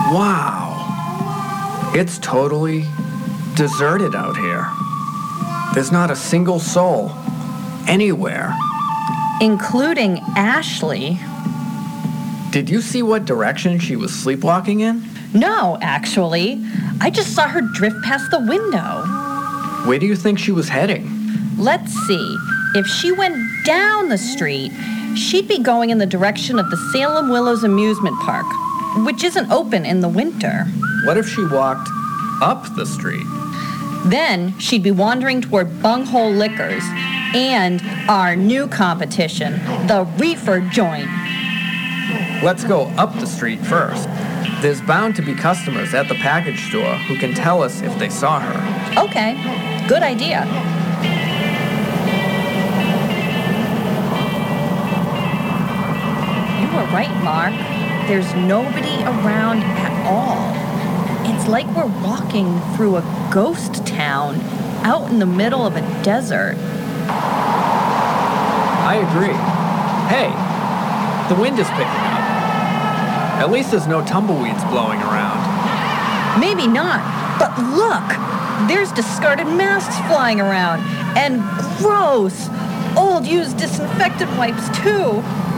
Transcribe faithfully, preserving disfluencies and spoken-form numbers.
Wow. It's totally deserted out here. There's not a single soul anywhere. Including Ashley. Did you see what direction she was sleepwalking in? No, actually. I just saw her drift past the window. Where do you think she was heading? Let's see. If she went down the street, she'd be going in the direction of the Salem Willows Amusement Park, which isn't open in the winter. What if she walked up the street? Then she'd be wandering toward Bunghole Liquors and our new competition, the Reefer Joint. Let's go up the street first. There's bound to be customers at the package store who can tell us if they saw her. Okay, good idea. You were right, Mark. There's nobody around at all. It's like we're walking through a ghost town out in the middle of a desert. I agree. Hey, the wind is picking up. At least there's no tumbleweeds blowing around. Maybe not, but look! There's discarded masks flying around, and gross, old used disinfectant wipes too.